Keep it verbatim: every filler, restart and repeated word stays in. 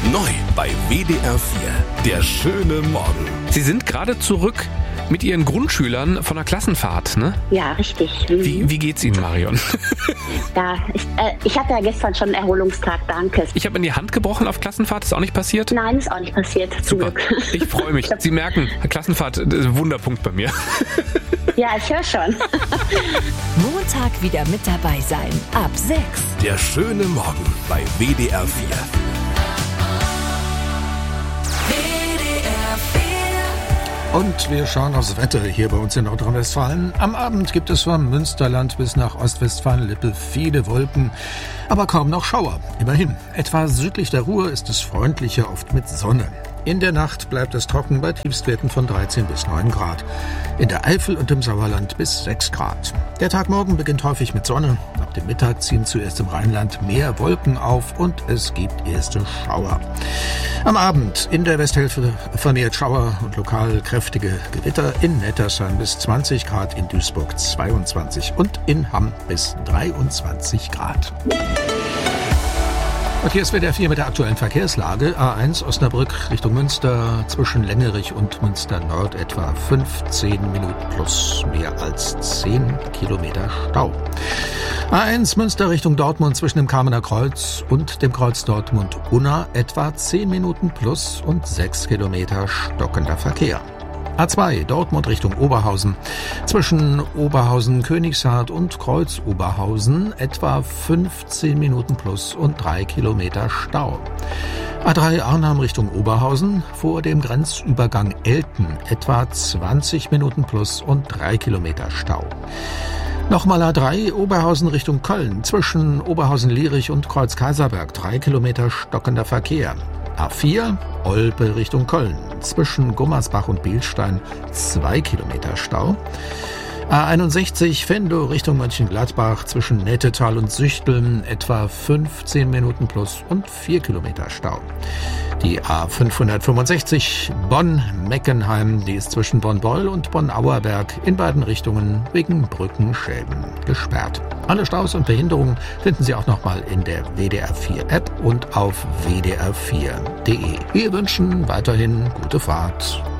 Neu bei W D R vier. Der schöne Morgen. Sie sind gerade zurück mit Ihren Grundschülern von der Klassenfahrt, ne? Ja, richtig. Mhm. Wie, wie geht's Ihnen, Marion? Ja, ich, äh, ich hatte ja gestern schon einen Erholungstag, danke. Ich habe in die Hand gebrochen auf Klassenfahrt, ist auch nicht passiert? Nein, ist auch nicht passiert, zum Super. Glück. Ich freue mich. Sie merken, Klassenfahrt ist ein Wunderpunkt bei mir. Ja, ich höre schon. Montag wieder mit dabei sein, ab sechs. Der schöne Morgen bei W D R vier. Und wir schauen aufs Wetter hier bei uns in Nordrhein-Westfalen. Am Abend gibt es vom Münsterland bis nach Ostwestfalen-Lippe viele Wolken, aber kaum noch Schauer. Immerhin, etwa südlich der Ruhr ist es freundlicher, oft mit Sonne. In der Nacht bleibt es trocken bei Tiefstwerten von dreizehn bis neun Grad. In der Eifel und im Sauerland bis sechs Grad. Der Tag morgen beginnt häufig mit Sonne. Ab dem Mittag ziehen zuerst im Rheinland mehr Wolken auf und es gibt erste Schauer. Am Abend in der Westhälfte vermehrt Schauer und lokal kräftige Gewitter. In Nettersheim bis zwanzig Grad, in Duisburg zweiundzwanzig und in Hamm bis dreiundzwanzig Grad. Und hier ist W D R vier mit der aktuellen Verkehrslage. A eins Osnabrück Richtung Münster, zwischen Längerich und Münster Nord etwa fünfzehn Minuten plus mehr als zehn Kilometer Stau. A eins Münster Richtung Dortmund zwischen dem Kamener Kreuz und dem Kreuz Dortmund-Unna etwa zehn Minuten plus und sechs Kilometer stockender Verkehr. A zwei Dortmund Richtung Oberhausen. Zwischen Oberhausen-Königshardt und Kreuz-Oberhausen etwa fünfzehn Minuten plus und drei Kilometer Stau. A drei Arnhem Richtung Oberhausen. Vor dem Grenzübergang Elten etwa zwanzig Minuten plus und drei Kilometer Stau. Nochmal A drei Oberhausen Richtung Köln. Zwischen Oberhausen-Lierich und Kreuz-Kaiserberg drei Kilometer stockender Verkehr. A vier Olpe Richtung Köln. Zwischen Gummersbach und Bilstein zwei Kilometer Stau. A einundsechzig Venlo Richtung Mönchengladbach zwischen Nettetal und Süchteln etwa fünfzehn Minuten plus und vier Kilometer Stau. Die A fünfhundertfünfundsechzig Bonn-Meckenheim, die ist zwischen Bonn-Boll und Bonn-Auerberg in beiden Richtungen wegen Brückenschäden gesperrt. Alle Staus und Behinderungen finden Sie auch nochmal in der W D R vier App und auf w d r vier punkt d e. Wir wünschen weiterhin gute Fahrt.